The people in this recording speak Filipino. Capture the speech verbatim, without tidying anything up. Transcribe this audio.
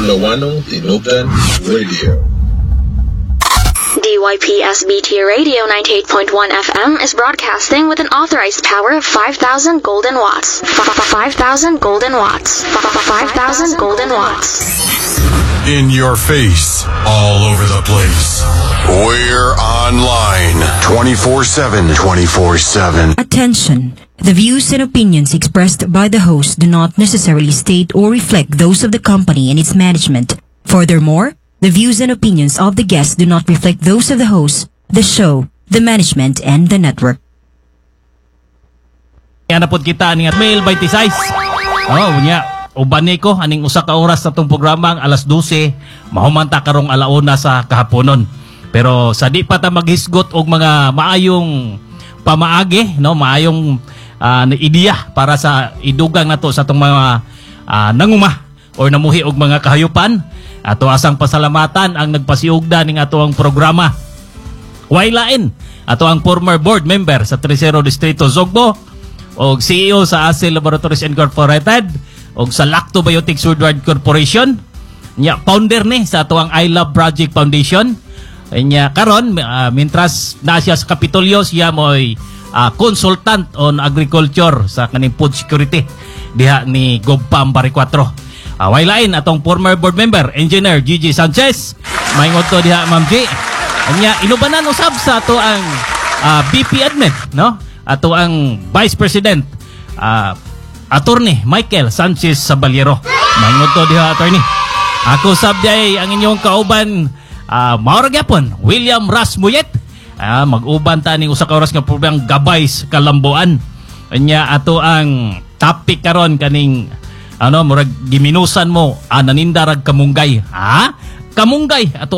Fulawano Tinubdan Radio. D Y P S B T Radio ninety-eight point one F M is broadcasting with an authorized power of five thousand golden watts. five thousand golden watts. five thousand golden watts. In your face, all over the place. We're online twenty-four seven. twenty-four seven. Attention! The views and opinions expressed by the host do not necessarily state or reflect those of the company and its management. Furthermore, the views and opinions of the guests do not reflect those of the host, the show, the management, and the network. Yan na po kita ni Mail by Tisais. Oh, nya. Uban ni ko, aning usa ka oras sa itong programa ang alas dose, mahumanta karong alauna sa kahaponon. Pero sa di pa ta maghisgot og mga maayong pamaagi, no, maayong uh, ideya para sa idugang nato sa itong mga uh, nanguma or namuhi og mga kahayupan. Ato asang pasalamatan ang nagpasiugda ning ato ang programa. Wailain, ato ang former board member sa Tercero Distrito Zogbo og C E O sa A S E Laboratories Incorporated og sa Lactobiotics Worldwide Corporation. Nya founder ni sa ato ang I Love Project Foundation. Nya karon uh, mintras na siya sa Kapitolyo, siya mo'y uh, consultant on agriculture sa kaning food security diha ni Gobpam Baricuatro. Uh, wailain atong former board member, Engineer Gigi Sanchez. Maingon to diha, Ma'am G. Anya inubanan usab sa ato ang uh, B P Admin, no? Ato ang Vice President, uh, Attorney Michael Sanchez Sabaliero. Maingon to diha, attorney. Ako sabday ang inyong kauban, uh, maorag yapon, William Rasmuyet. Uh, mag-uban ta ning usa ka oras nga programang Gabay sa Kalamboan. Anya ato ang topic karon kaning ano, murag giminusan mo, ananindarag kamunggay. Ha? Kamunggay ato